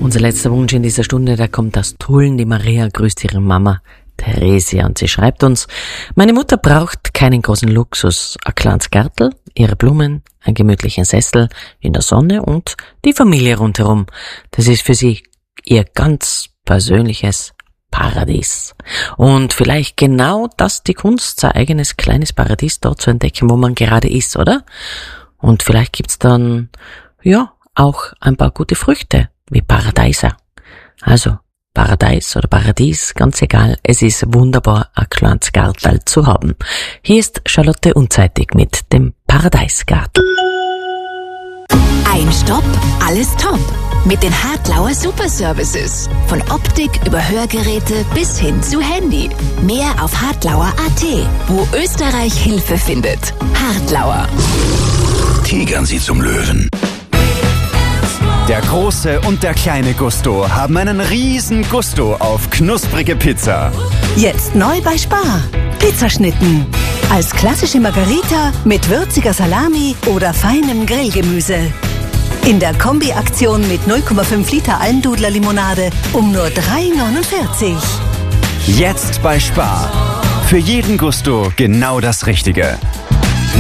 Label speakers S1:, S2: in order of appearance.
S1: Unser letzter Wunsch in dieser Stunde, der kommt aus Tulln. Die Maria grüßt ihre Mama Theresia und sie schreibt uns: Meine Mutter braucht keinen großen Luxus, ein kleines Gartel, ihre Blumen, einen gemütlichen Sessel in der Sonne und die Familie rundherum. Das ist für sie ihr ganz persönliches Paradies. Und vielleicht genau das die Kunst, sein eigenes kleines Paradies dort zu entdecken, wo man gerade ist, oder? Und vielleicht gibt's dann, ja, auch ein paar gute Früchte, wie Paradeiser. Also, Paradies oder Paradies, ganz egal, es ist wunderbar, ein kleines Gartel zu haben. Hier ist Charlotte Unzeitig mit dem Paradeisgarten.
S2: Ein Stopp, alles top. Mit den Hartlauer Superservices. Von Optik über Hörgeräte bis hin zu Handy. Mehr auf hartlauer.at, wo Österreich Hilfe findet. Hartlauer.
S3: Tigern Sie zum Löwen.
S4: Der große und der kleine Gusto haben einen riesen Gusto auf knusprige Pizza.
S5: Jetzt neu bei Spar. Pizzaschnitten. Als klassische Margarita mit würziger Salami oder feinem Grillgemüse. In der Kombi-Aktion mit 0,5 Liter Almdudler-Limonade um nur 3,49.
S4: Jetzt bei Spar. Für jeden Gusto genau das Richtige.